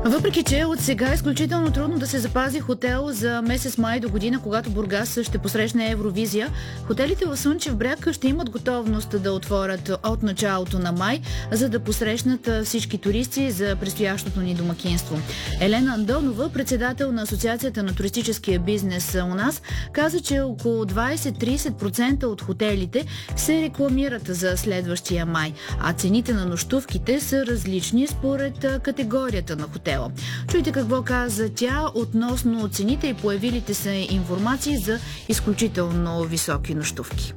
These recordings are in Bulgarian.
Въпреки че от сега е изключително трудно да се запази хотел за месец май до година, когато Бургас ще посрещне Евровизия, хотелите в Слънчев бряг ще имат готовност да отворят от началото на май, за да посрещнат всички туристи за предстоящото ни домакинство. Елена Андонова, председател на Асоциацията на туристическия бизнес у нас, каза, че около 20-30% от хотелите се рекламират за следващия май, а цените на нощувките са различни според категорията на хотела. Чуйте какво каза тя относно цените и появилите се информации за изключително високи нощувки.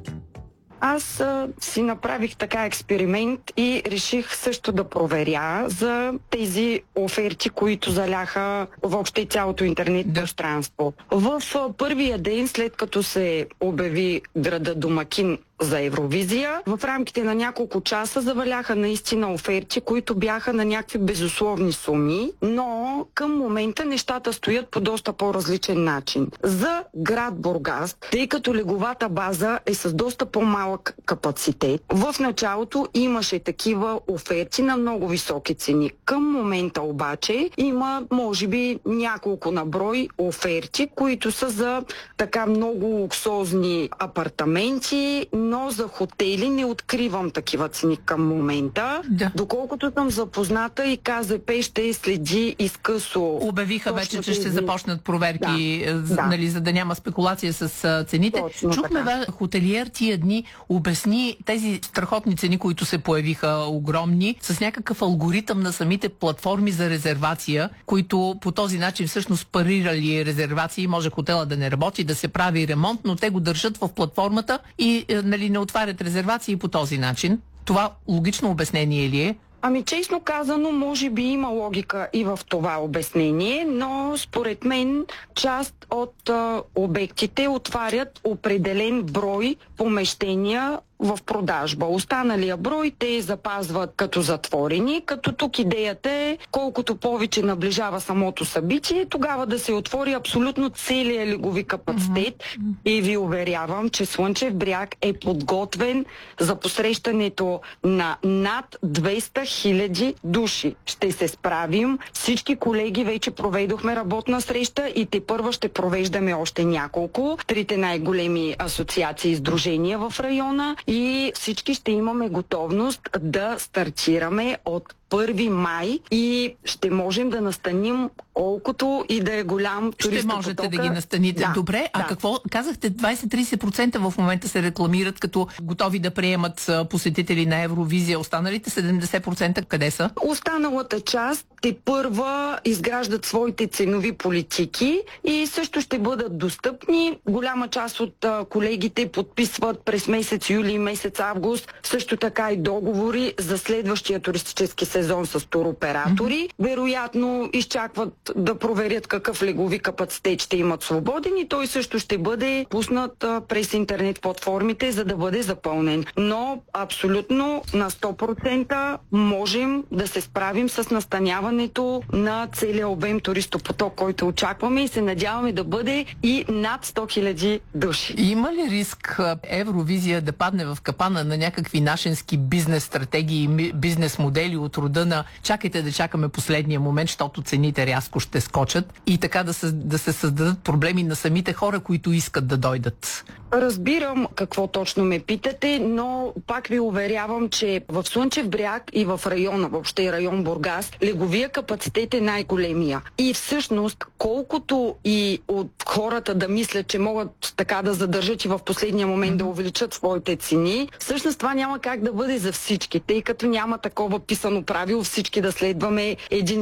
Аз си направих така експеримент и реших също да проверя за тези оферти, които заляха въобще цялото интернет пространство. В първия ден, след като се обяви града домакин за Евровизия, в рамките на няколко часа заваляха наистина оферти, които бяха на някакви безусловни суми, но към момента нещата стоят по доста по-различен начин. За град Бургас, тъй като легловата база е с доста по-малък капацитет, в началото имаше такива оферти на много високи цени. Към момента обаче има, може би, няколко на брой оферти, които са за така много луксозни апартаменти, но за хотели не откривам такива цени към момента. Да. Доколкото съм запозната и КЗП ще следи изкъсо. Обявиха вече, че ще започнат проверки, нали, за да няма спекулация с цените. Чухме хотелиер тия дни обясни тези страхотни цени, които се появиха огромни, с някакъв алгоритъм на самите платформи за резервация, които по този начин всъщност парирали резервации. Може хотела да не работи, да се прави ремонт, но те го държат в платформата и нали, не отварят резервации по този начин. Това логично обяснение ли е? Ами честно казано, може би има логика и в това обяснение, но според мен част от обектите отварят определен брой помещения в продажба. Останалия брой те запазват като затворени, като тук идеята е колкото повече наближава самото събитие, тогава да се отвори абсолютно целият леглови капацитет. И ви уверявам, че Слънчев бряг е подготвен за посрещането на над 200 хиляди души. Ще се справим. Всички колеги вече проведохме работна среща и тепърва ще провеждаме още няколко. Трите най-големи асоциации и сдружения в района. И всички ще имаме готовност да стартираме от 1 май и ще можем да настаним колкото и да е голям туристопотока. Ще можете да ги настаните. Да, добре, а какво казахте? 20-30% в момента се рекламират като готови да приемат посетители на Евровизия. Останалите 70% къде са? Останалата част тепърва изграждат своите ценови политики и също ще бъдат достъпни. Голяма част от колегите подписват през месец юли и месец август също така и договори за следващия туристически сезон с туроператори. Вероятно изчакват да проверят какъв леглови капацитет ще имат свободен и той също ще бъде пуснат през интернет платформите, за да бъде запълнен. Но абсолютно на 100% можем да се справим с настаняването на целия обем туристопоток, който очакваме и се надяваме да бъде и над 100 хиляди души. Има ли риск Евровизия да падне в капана на някакви нашенски бизнес стратегии и бизнес модели от рода на чакайте да чакаме последния момент, защото цените рязко ще скочат и така да се създадат проблеми на самите хора, които искат да дойдат? Разбирам какво точно ме питате, но пак ви уверявам, че в Слънчев бряг и в района, въобще район Бургас, легловия капацитет е най-големия. И всъщност, колкото и от хората да мислят, че могат така да задържат и в последния момент да увеличат своите цени, всъщност това няма как да бъде за всички, тъй като няма такова писано правило всички да следваме един